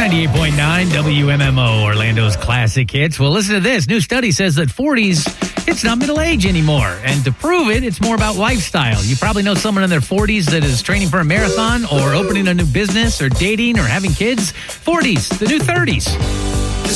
98.9 WMMO, Orlando's classic hits. Well, listen to this. New study says that 40s, it's not middle age anymore. And to prove it, it's more about lifestyle. You probably know someone in their 40s that is training for a marathon or opening a new business or dating or having kids. 40s, the new 30s.